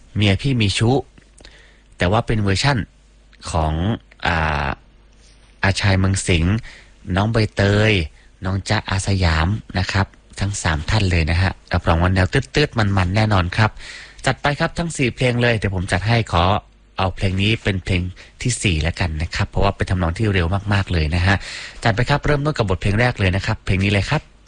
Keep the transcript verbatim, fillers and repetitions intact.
เมียพี่มีชู้แต่ว่าเป็นเวอร์ชั่นของอ่าอาชัยเมืองสิงห์น้องใบเตยน้องจ๊ะอาสยามนะครับทั้งสามท่านเลยนะฮะรับรองว่าแนวตืดๆมันๆแน่นอนครับจัดไปครับทั้งสี่เพลงเลยเดี๋ยวผมจัดให้ขอเอาเพลงนี้เป็นเพลงที่สี่แล้วกันนะครับเพราะว่าเป็นทำนองที่เร็วมากๆเลยนะฮะจัดไปครับเริ่มต้นกับบทเพลงแรกเลยนะครับเพลงนี้เลยครับ